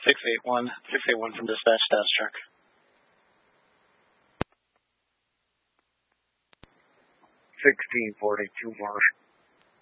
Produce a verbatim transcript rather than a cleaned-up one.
six eight one, six eight one from dispatch, status check. sixteen forty-two, Marsh.